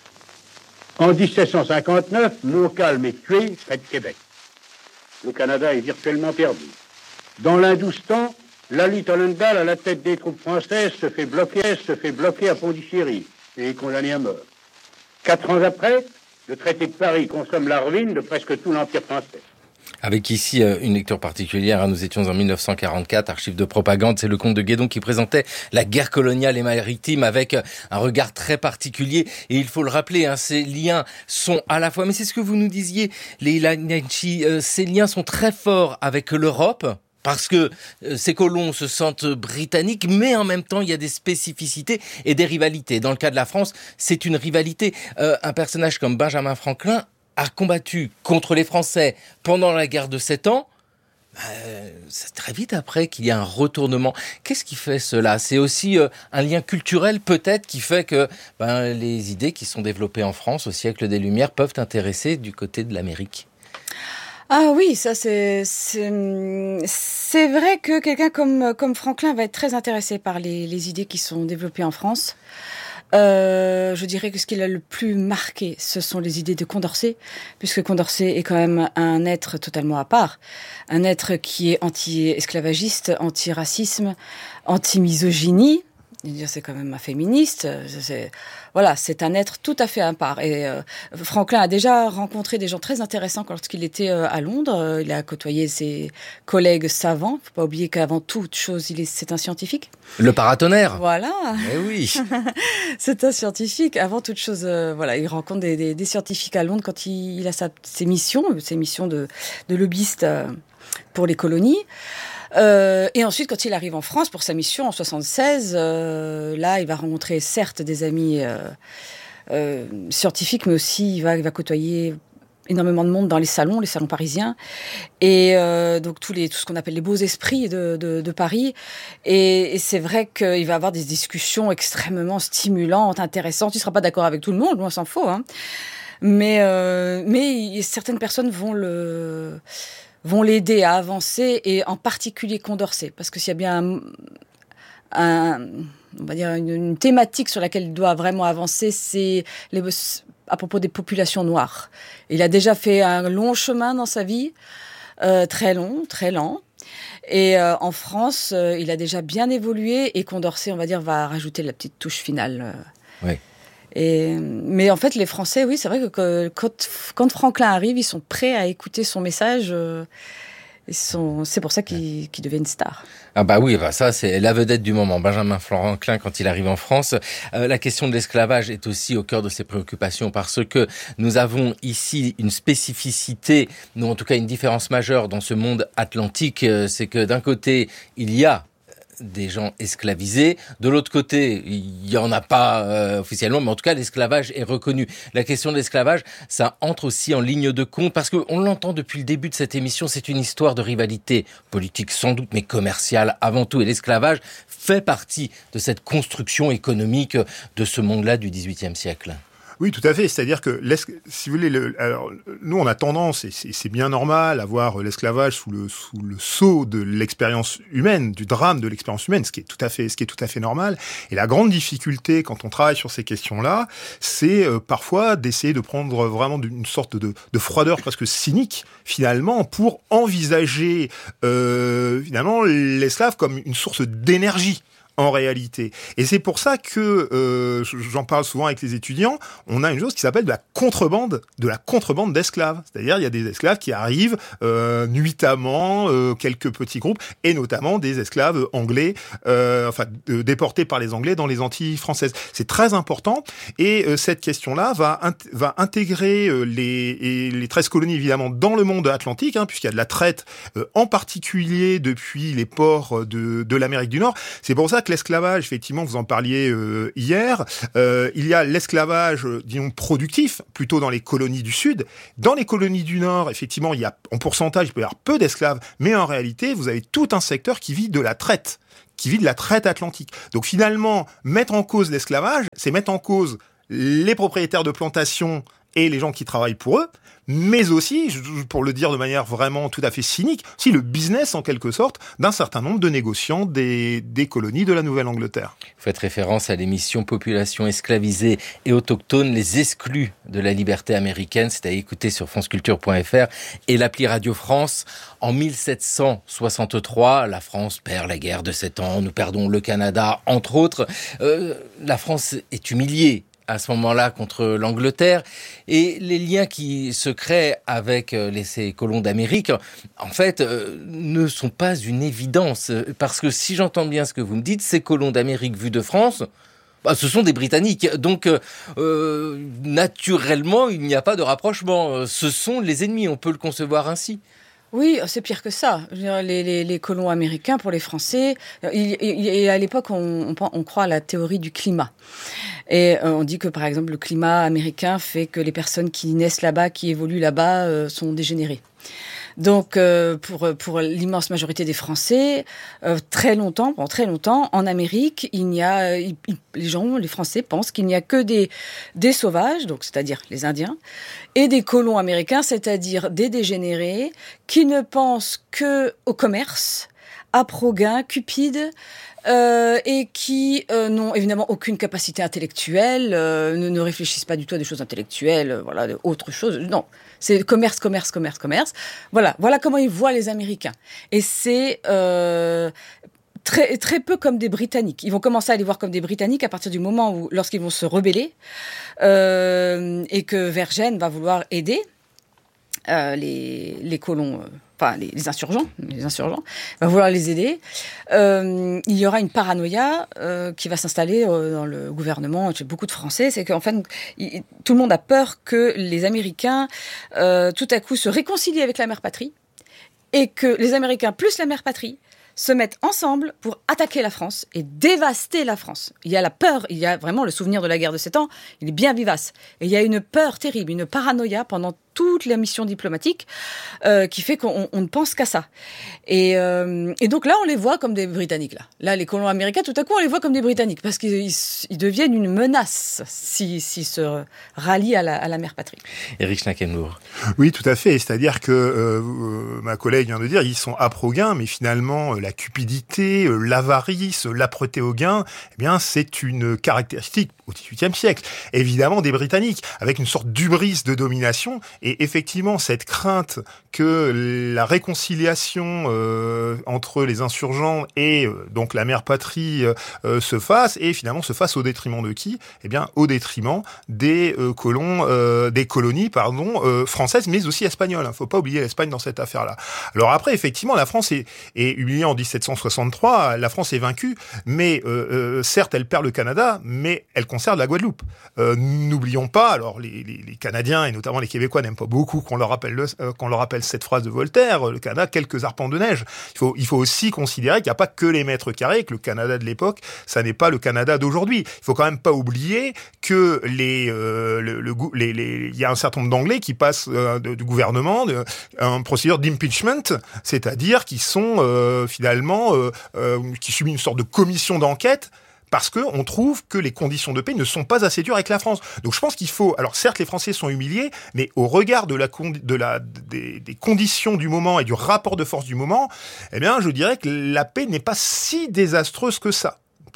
En 1759, Montcalm est tué près de Québec. Le Canada est virtuellement perdu. Dans l'Hindoustan, Lally Tollendal, à la tête des troupes françaises, se fait bloquer à Pondichéry et est condamné à mort. 4 ans après, le traité de Paris consomme la ruine de presque tout l'Empire français. Avec ici une lecture particulière, nous étions en 1944, archives de propagande, c'est le comte de Guédon qui présentait la guerre coloniale et maritime avec un regard très particulier. Et il faut le rappeler, ces liens sont à la fois, mais c'est ce que vous nous disiez, Leila Gnanchi, ces liens sont très forts avec l'Europe, parce que ces colons se sentent britanniques, mais en même temps, il y a des spécificités et des rivalités. Dans le cas de la France, c'est une rivalité. Un personnage comme Benjamin Franklin a combattu contre les Français pendant la guerre de 7 ans, c'est très vite après qu'il y a un retournement. Qu'est-ce qui fait cela? C'est aussi un lien culturel peut-être qui fait que les idées qui sont développées en France au siècle des Lumières peuvent intéresser du côté de l'Amérique. Ah oui, ça c'est vrai que quelqu'un comme Franklin va être très intéressé par les idées qui sont développées en France. Je dirais que ce qu'il a le plus marqué, ce sont les idées de Condorcet, puisque Condorcet est quand même un être totalement à part, un être qui est anti-esclavagiste, anti-racisme, anti-misogynie. C'est quand même un féministe. C'est un être tout à fait à part. Et Franklin a déjà rencontré des gens très intéressants lorsqu'il était à Londres. Il a côtoyé ses collègues savants. Il ne faut pas oublier qu'avant toute chose, c'est un scientifique. Le paratonnerre. Voilà. Eh oui. C'est un scientifique. Avant toute chose, il rencontre des scientifiques à Londres quand il a ses missions de lobbyiste. pour les colonies. Et ensuite, quand il arrive en France pour sa mission en 76, là, il va rencontrer certes des amis scientifiques, mais aussi il va côtoyer énormément de monde dans les salons parisiens, et donc tout ce qu'on appelle les beaux esprits de Paris. Et c'est vrai qu'il va avoir des discussions extrêmement stimulantes, intéressantes. Il ne sera pas d'accord avec tout le monde, loin s'en faut, hein. Mais certaines personnes vont l'aider à avancer, et en particulier Condorcet, parce que s'il y a bien on va dire une thématique sur laquelle il doit vraiment avancer, c'est à propos des populations noires. Il a déjà fait un long chemin dans sa vie, très long, très lent. Et en France, il a déjà bien évolué, et Condorcet, on va dire, va rajouter la petite touche finale. Oui. Mais en fait, les Français, oui, c'est vrai que quand Franklin arrive, ils sont prêts à écouter son message. C'est pour ça qu'il devient une star. Ah bah oui, ça c'est la vedette du moment, Benjamin Franklin, quand il arrive en France. La question de l'esclavage est aussi au cœur de ses préoccupations, parce que nous avons ici une spécificité, ou en tout cas une différence majeure dans ce monde atlantique. C'est que d'un côté, il y a des gens esclavisés. De l'autre côté, il n'y en a pas officiellement, mais en tout cas, l'esclavage est reconnu. La question de l'esclavage, ça entre aussi en ligne de compte, parce qu'on l'entend depuis le début de cette émission, c'est une histoire de rivalité politique sans doute, mais commerciale avant tout. Et l'esclavage fait partie de cette construction économique de ce monde-là du XVIIIe siècle. Oui, tout à fait. C'est-à-dire que, si vous voulez, alors, nous, on a tendance, et c'est bien normal, à voir l'esclavage sous le sceau de l'expérience humaine, du drame de l'expérience humaine, ce qui est tout à fait normal. Et la grande difficulté, quand on travaille sur ces questions-là, c'est parfois d'essayer de prendre vraiment une sorte de froideur presque cynique, finalement, pour envisager, finalement, l'esclave comme une source d'énergie. En réalité. Et c'est pour ça que, j'en parle souvent avec les étudiants, on a une chose qui s'appelle de la contrebande d'esclaves. C'est-à-dire, il y a des esclaves qui arrivent nuitamment, quelques petits groupes, et notamment des esclaves anglais, déportés par les Anglais dans les Antilles françaises. C'est très important, et cette question-là va intégrer les 13 colonies, évidemment, dans le monde atlantique, puisqu'il y a de la traite, en particulier depuis les ports de l'Amérique du Nord. C'est pour ça que l'esclavage, effectivement, vous en parliez hier, il y a l'esclavage, disons, productif, plutôt dans les colonies du Sud. Dans les colonies du Nord, effectivement, il y a, en pourcentage, il peut y avoir peu d'esclaves, mais en réalité, vous avez tout un secteur qui vit de la traite atlantique. Donc finalement, mettre en cause l'esclavage, c'est mettre en cause les propriétaires de plantations et les gens qui travaillent pour eux, mais aussi, pour le dire de manière vraiment tout à fait cynique, aussi le business, en quelque sorte, d'un certain nombre de négociants des colonies de la Nouvelle-Angleterre. Vous faites référence à l'émission Population esclavisée et autochtone, les exclus de la liberté américaine. C'est à écouter sur franceculture.fr et l'appli Radio France. En 1763, la France perd la guerre de 7 ans. Nous perdons le Canada, entre autres. La France est humiliée à ce moment-là contre l'Angleterre, et les liens qui se créent avec ces colons d'Amérique, en fait, ne sont pas une évidence, parce que si j'entends bien ce que vous me dites, ces colons d'Amérique vus de France, ce sont des Britanniques, donc naturellement, il n'y a pas de rapprochement. Ce sont les ennemis, on peut le concevoir ainsi. Oui, c'est pire que ça. Je veux dire, les colons américains, pour les Français, à l'époque, on croit à la théorie du climat. Et on dit que, par exemple, le climat américain fait que les personnes qui naissent là-bas, qui évoluent là-bas, sont dégénérées. Donc, pour l'immense majorité des Français, pendant très longtemps, en Amérique, les Français pensent qu'il n'y a que des sauvages, donc c'est-à-dire les Indiens, et des colons américains, c'est-à-dire des dégénérés, qui ne pensent que au commerce, à pro-gain, cupides, et qui n'ont évidemment aucune capacité intellectuelle, ne réfléchissent pas du tout à des choses intellectuelles, autre chose. Non, c'est commerce. Voilà comment ils voient les Américains. Et c'est très, très peu comme des Britanniques. Ils vont commencer à les voir comme des Britanniques à partir du moment où, lorsqu'ils vont se rebeller, et que Vergennes va vouloir aider les colons, les insurgents, va vouloir les aider. Il y aura une paranoïa qui va s'installer dans le gouvernement chez beaucoup de Français. C'est qu'en fait, tout le monde a peur que les Américains, tout à coup, se réconcilient avec la mère patrie et que les Américains plus la mère patrie se mettent ensemble pour attaquer la France et dévaster la France. Il y a la peur, il y a vraiment le souvenir de la guerre de 7 ans, il est bien vivace. Et il y a une peur terrible, une paranoïa pendant toute la mission diplomatique qui fait qu'on ne pense qu'à ça. Et donc là, on les voit comme des Britanniques. Là, les colons américains, tout à coup, on les voit comme des Britanniques parce qu'ils deviennent une menace s'ils se rallient à la mère patrie. Éric Schnakenmour. Oui, tout à fait. C'est-à-dire que ma collègue vient de dire, ils sont âpres au gain, mais finalement, la cupidité, l'avarice, l'âpreté au gain, eh bien, c'est une caractéristique au XVIIIe siècle, évidemment des Britanniques, avec une sorte d'hubris de domination, et effectivement cette crainte que la réconciliation entre les insurgents et donc la mère patrie se fasse, et finalement se fasse au détriment de qui ? Eh bien, au détriment des colonies françaises, mais aussi espagnoles. Faut pas oublier l'Espagne dans cette affaire-là. Alors après, effectivement, la France est humiliée en 1763, la France est vaincue, mais certes, elle perd le Canada, mais elle conserve la Guadeloupe. N'oublions pas, alors les Canadiens et notamment les Québécois n'aiment pas beaucoup qu'on leur rappelle cette phrase de Voltaire, le Canada, quelques arpents de neige. Il faut aussi considérer qu'il n'y a pas que les mètres carrés, que le Canada de l'époque, ça n'est pas le Canada d'aujourd'hui. Il faut quand même pas oublier que il y a un certain nombre d'Anglais qui passent du gouvernement un procédure d'impeachment, c'est-à-dire qui sont finalement qui subissent une sorte de commission d'enquête parce que on trouve que les conditions de paix ne sont pas assez dures avec la France. Donc je pense qu'il faut, alors certes les Français sont humiliés, mais au regard des conditions du moment et du rapport de force du moment, eh bien je dirais que la paix n'est pas si désastreuse que ça.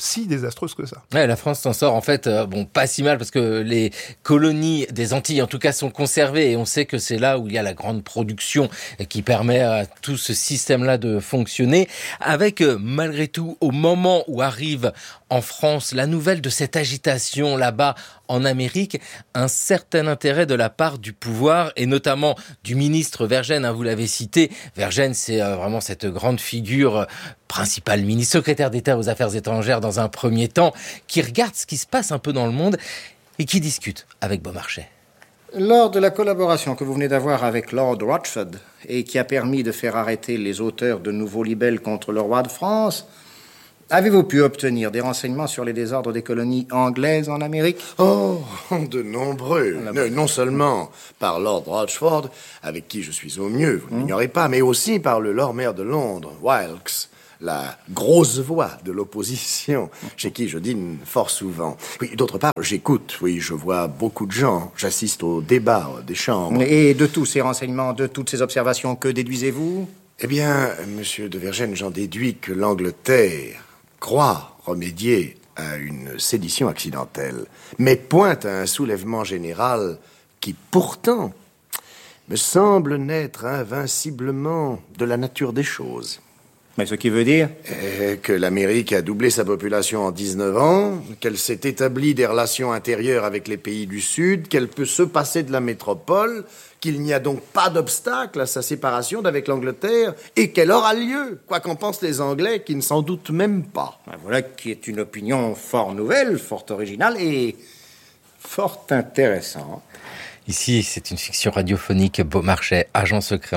Ouais, la France s'en sort en fait pas si mal parce que les colonies des Antilles en tout cas sont conservées et on sait que c'est là où il y a la grande production qui permet à tout ce système-là de fonctionner avec malgré tout au moment où arrive en France la nouvelle de cette agitation là-bas en Amérique, un certain intérêt de la part du pouvoir et notamment du ministre Vergenne, vous l'avez cité. Vergenne, c'est vraiment cette grande figure principal ministre, secrétaire d'État aux Affaires étrangères dans un premier temps, qui regarde ce qui se passe un peu dans le monde et qui discute avec Beaumarchais. Lors de la collaboration que vous venez d'avoir avec Lord Rochford et qui a permis de faire arrêter les auteurs de nouveaux libelles contre le roi de France, avez-vous pu obtenir des renseignements sur les désordres des colonies anglaises en Amérique ? Oh, de nombreux. Non seulement par Lord Rochford, avec qui je suis au mieux, vous ne l'ignorez pas, mais aussi par le Lord Maire de Londres, Wilkes, la grosse voix de l'opposition, chez qui je dîne fort souvent. Oui, d'autre part, j'écoute, je vois beaucoup de gens, j'assiste aux débats des chambres. Et de tous ces renseignements, de toutes ces observations, que déduisez-vous ? Eh bien, monsieur de Vergenne, j'en déduis que l'Angleterre croit remédier à une sédition accidentelle, mais pointe à un soulèvement général qui, pourtant, me semble naître invinciblement de la nature des choses. Mais ce qui veut dire que l'Amérique a doublé sa population en 19 ans, qu'elle s'est établie des relations intérieures avec les pays du Sud, qu'elle peut se passer de la métropole, qu'il n'y a donc pas d'obstacle à sa séparation d'avec l'Angleterre, et qu'elle aura lieu, quoi qu'en pensent les Anglais, qui ne s'en doutent même pas. Voilà qui est une opinion fort nouvelle, fort originale et fort intéressante. Ici, c'est une fiction radiophonique, Beaumarchais, agent secret en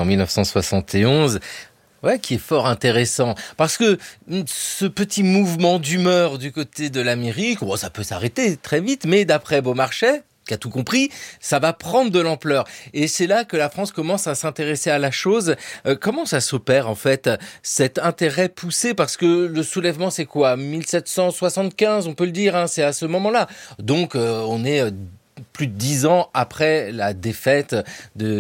1971. Ouais, qui est fort intéressant. Parce que ce petit mouvement d'humeur du côté de l'Amérique, ça peut s'arrêter très vite, mais d'après Beaumarchais, qui a tout compris, ça va prendre de l'ampleur. Et c'est là que la France commence à s'intéresser à la chose. Comment ça s'opère, en fait, cet intérêt poussé ? Parce que le soulèvement, c'est quoi ? 1775, on peut le dire, c'est à ce moment-là. Donc, on est plus de 10 ans après la défaite de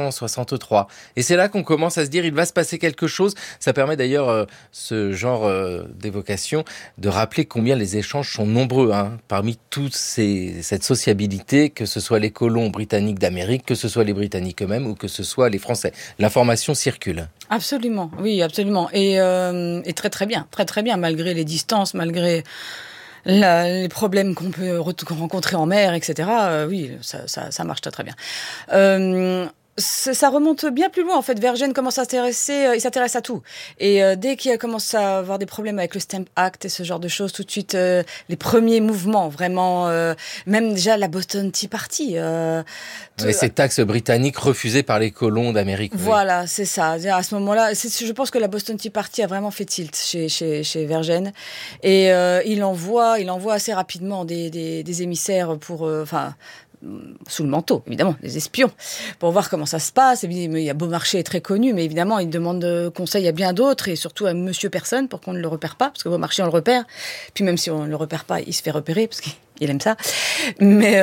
1763. Et c'est là qu'on commence à se dire, il va se passer quelque chose. Ça permet d'ailleurs, ce genre d'évocation, de rappeler combien les échanges sont nombreux, parmi toute cette sociabilité, que ce soit les colons britanniques d'Amérique, que ce soit les Britanniques eux-mêmes ou que ce soit les Français. L'information circule. Absolument, oui, absolument. Et très très bien, malgré les distances, malgré les problèmes qu'on peut rencontrer en mer, etc. Oui, ça marche très très bien. Ça remonte bien plus loin. En fait, Vergennes commence à s'intéresser, il s'intéresse à tout. Et dès qu'il commence à avoir des problèmes avec le Stamp Act et ce genre de choses, tout de suite, les premiers mouvements, vraiment, même déjà la Boston Tea Party. Ces taxes britanniques refusées par les colons d'Amérique. Voilà, c'est ça. À ce moment-là, je pense que la Boston Tea Party a vraiment fait tilt chez Vergennes. Et il envoie assez rapidement des émissaires pour... sous le manteau, évidemment, les espions, pour voir comment ça se passe. Il y a Beaumarchais est très connu, mais évidemment, il demande conseil à bien d'autres, et surtout à Monsieur Personne, pour qu'on ne le repère pas, parce que Beaumarchais, on le repère. Puis même si on ne le repère pas, il se fait repérer, parce qu'il aime ça. Mais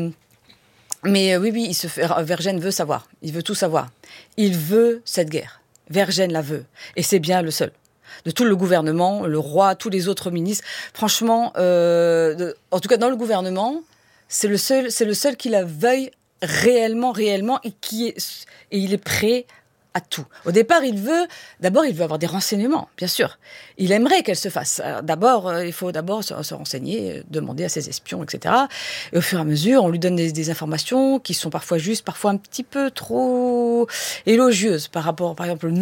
oui, Vergennes veut savoir. Il veut tout savoir. Il veut cette guerre. Vergennes la veut. Et c'est bien le seul. De tout le gouvernement, le roi, tous les autres ministres. Franchement, en tout cas, dans le gouvernement, c'est le seul qui la veuille réellement, et il est prêt à tout. Au départ, il veut avoir des renseignements, bien sûr. Il aimerait qu'elle se fasse. Alors, il faut d'abord se renseigner, demander à ses espions, etc. Et au fur et à mesure, on lui donne des informations qui sont parfois justes, parfois un petit peu trop élogieuses par rapport, par exemple,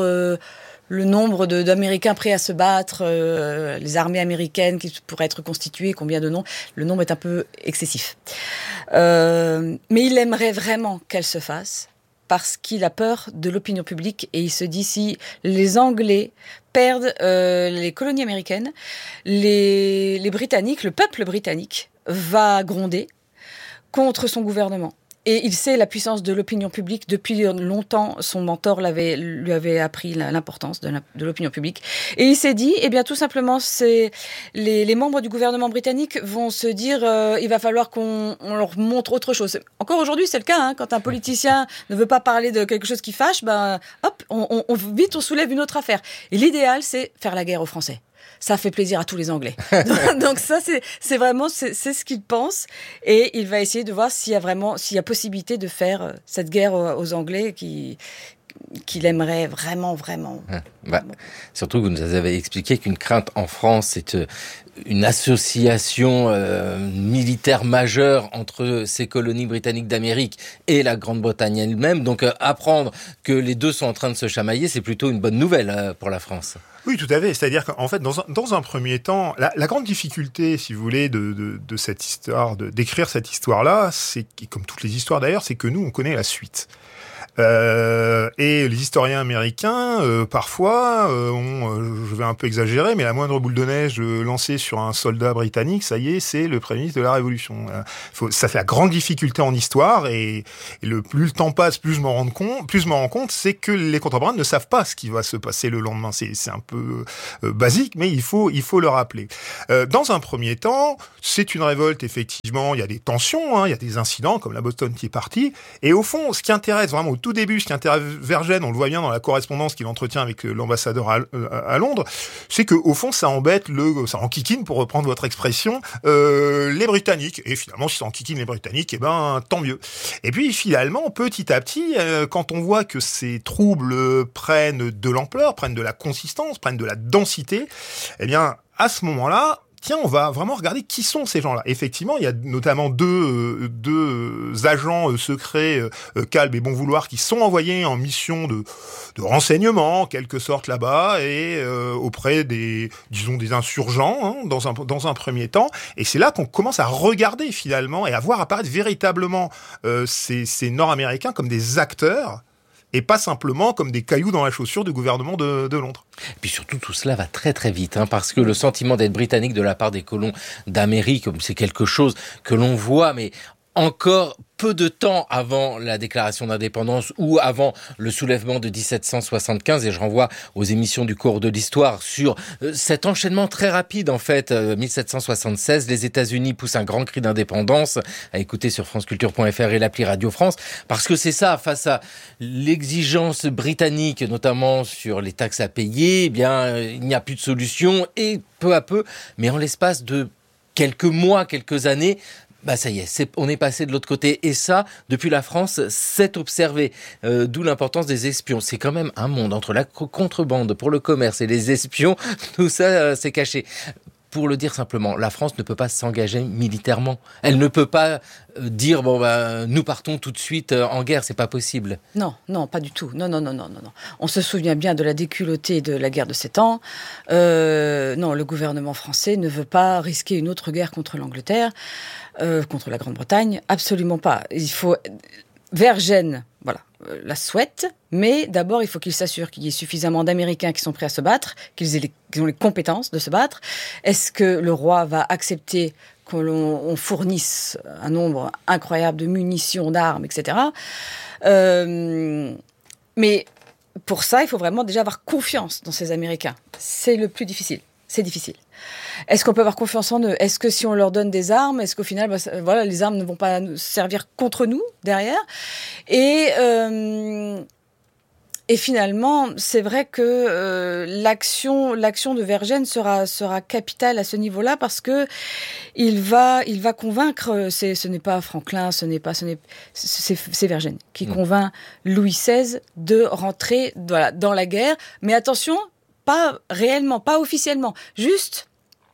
le nombre d'Américains prêts à se battre, les armées américaines qui pourraient être constituées, combien de noms, le nombre est un peu excessif. Mais il aimerait vraiment qu'elle se fasse, parce qu'il a peur de l'opinion publique, et il se dit, si les Anglais perdent les colonies américaines, les Britanniques, le peuple britannique, va gronder contre son gouvernement. Et il sait la puissance de l'opinion publique. Depuis longtemps, son mentor lui avait appris l'importance de l'opinion publique. Et il s'est dit, tout simplement, les membres du gouvernement britannique vont se dire, il va falloir qu'on leur montre autre chose. Encore aujourd'hui, c'est le cas, hein, quand un politicien ne veut pas parler de quelque chose qui fâche, vite on soulève une autre affaire. Et l'idéal, c'est faire la guerre aux Français. Ça fait plaisir à tous les Anglais. Donc ça, c'est vraiment ce qu'il pense, et il va essayer de voir s'il y a possibilité de faire cette guerre aux Anglais qu'il aimerait vraiment. Surtout que vous nous avez expliqué qu'une crainte en France, c'est une association militaire majeure entre ces colonies britanniques d'Amérique et la Grande-Bretagne elle-même. Donc apprendre que les deux sont en train de se chamailler, c'est plutôt une bonne nouvelle pour la France. Oui, tout à fait. C'est-à-dire qu'en fait, dans un premier temps, la grande difficulté, si vous voulez, de cette histoire, d'écrire cette histoire-là, c'est, comme toutes les histoires d'ailleurs, c'est que nous, on connaît la suite. Et les historiens américains, parfois, je vais un peu exagérer, mais la moindre boule de neige lancée sur un soldat britannique, ça y est, c'est le Premier ministre de la Révolution. Ça fait la grande difficulté en histoire, et plus le temps passe, plus je m'en rends compte, c'est que les contemporains ne savent pas ce qui va se passer le lendemain. C'est un peu basique, mais il faut le rappeler. Dans un premier temps, c'est une révolte, effectivement, il y a des tensions, il y a des incidents, comme la Boston Tea Party, et au fond, ce qui intéresse vraiment au tout début, ce qui intéresse Vergennes, on le voit bien dans la correspondance qu'il entretient avec l'ambassadeur à Londres, c'est que au fond, ça enquiquine, pour reprendre votre expression, les Britanniques. Et finalement, si ça enquiquine les Britanniques, tant mieux. Et puis finalement, petit à petit, quand on voit que ces troubles prennent de l'ampleur, prennent de la consistance, prennent de la densité, à ce moment-là, on va vraiment regarder qui sont ces gens-là. Effectivement, il y a notamment deux agents secrets, Kalb et Bon Vouloir, qui sont envoyés en mission de renseignement, en quelque sorte, là-bas, et auprès des insurgents, dans un premier temps. Et c'est là qu'on commence à regarder, finalement, et à voir apparaître véritablement ces Nord-Américains comme des acteurs, et pas simplement comme des cailloux dans la chaussure du gouvernement de Londres. Et puis surtout, tout cela va très très vite, parce que le sentiment d'être britannique de la part des colons d'Amérique, c'est quelque chose que l'on voit, mais encore peu de temps avant la déclaration d'indépendance ou avant le soulèvement de 1775, et je renvoie aux émissions du cours de l'histoire sur cet enchaînement très rapide, en fait. 1776, les États-Unis poussent un grand cri d'indépendance, à écouter sur franceculture.fr et l'appli Radio France, parce que c'est ça, face à l'exigence britannique, notamment sur les taxes à payer, il n'y a plus de solution, et peu à peu, mais en l'espace de quelques mois, quelques années, ça y est, on est passé de l'autre côté. Et ça, depuis la France, c'est observé. D'où l'importance des espions. C'est quand même un monde entre la contrebande pour le commerce et les espions. Tout ça, c'est caché. pour le dire simplement, la France ne peut pas s'engager militairement. Elle ne peut pas dire nous partons tout de suite en guerre, c'est pas possible. Non, pas du tout. Non. On se souvient bien de la déculottée de la guerre de 7 ans. Non, le gouvernement français ne veut pas risquer une autre guerre contre l'Angleterre, contre la Grande-Bretagne. Absolument pas. Il faut Vergennes, la souhaite, mais d'abord il faut qu'il s'assure qu'il y ait suffisamment d'Américains qui sont prêts à se battre, qu'ils ont les compétences de se battre. Est-ce que le roi va accepter qu'on fournisse un nombre incroyable de munitions, d'armes, etc. Mais pour ça, il faut vraiment déjà avoir confiance dans ces Américains. C'est le plus difficile. C'est difficile. Est-ce qu'on peut avoir confiance en eux ? Est-ce que si on leur donne des armes, est-ce qu'au final, les armes ne vont pas nous servir contre nous derrière ? Et finalement, c'est vrai que l'action de Vergennes sera capitale à ce niveau-là parce que il va convaincre. Ce n'est pas Franklin, c'est Vergennes qui convainc Louis XVI de rentrer dans la guerre. Mais attention. Pas réellement, pas officiellement. Juste,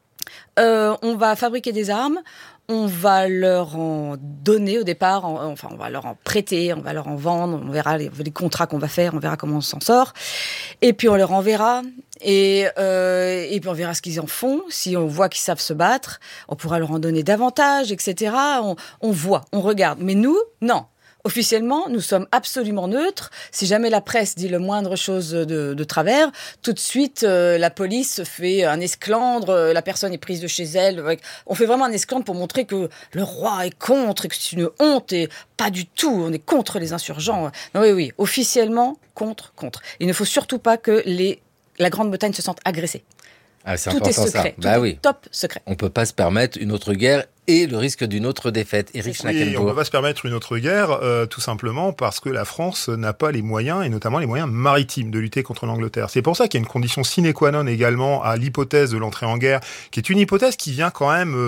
on va fabriquer des armes, on va leur en donner au départ, on va leur en prêter, on va leur en vendre, on verra les contrats qu'on va faire, on verra comment on s'en sort. Et puis on leur enverra, et puis on verra ce qu'ils en font. Si on voit qu'ils savent se battre, on pourra leur en donner davantage, etc. On voit, on regarde. Mais nous, non. Officiellement, nous sommes absolument neutres. Si jamais la presse dit le moindre chose de travers, tout de suite, la police fait un esclandre, la personne est prise de chez elle. On fait vraiment un esclandre pour montrer que le roi est contre et que c'est une honte et pas du tout. On est contre les insurgents. Non, oui, officiellement, contre. Il ne faut surtout pas que la Grande-Bretagne se sente agressée. C'est tout important, est secret, ça. tout est top secret. On ne peut pas se permettre une autre guerre et le risque d'une autre défaite. Éric Schnackenburg. On ne peut pas se permettre une autre guerre, tout simplement parce que la France n'a pas les moyens, et notamment les moyens maritimes, de lutter contre l'Angleterre. C'est pour ça qu'il y a une condition sine qua non également à l'hypothèse de l'entrée en guerre, qui est une hypothèse qui vient quand même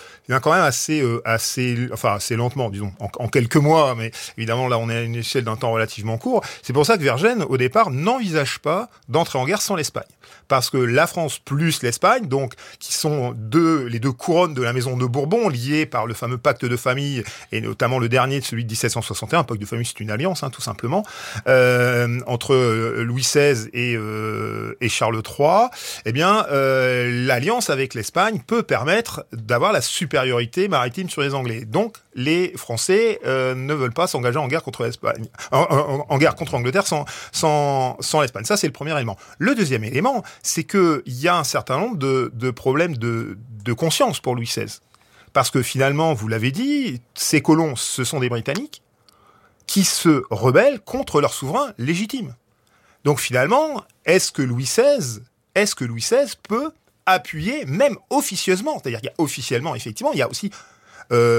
assez lentement, disons, en quelques mois, mais évidemment là on est à une échelle d'un temps relativement court. C'est pour ça que Vergennes, au départ, n'envisage pas d'entrer en guerre sans l'Espagne. Parce que la France plus l'Espagne, donc qui sont les deux couronnes de la maison de Bourbon, liées par le fameux pacte de famille, et notamment le dernier, celui de 1761, pacte de famille, c'est une alliance, tout simplement, entre Louis XVI et Charles III, eh bien, l'alliance avec l'Espagne peut permettre d'avoir la supériorité maritime sur les Anglais. Donc, les Français ne veulent pas s'engager en guerre contre l'Espagne, en guerre contre l'Angleterre sans l'Espagne. Ça, c'est le premier élément. Le deuxième élément, c'est qu'il y a un certain nombre de problèmes de conscience pour Louis XVI. Parce que finalement, vous l'avez dit, ces colons, ce sont des Britanniques qui se rebellent contre leur souverain légitime. Donc finalement, est-ce que Louis XVI peut appuyer, même officieusement, c'est-à-dire qu'il y a officiellement, effectivement, il y a aussi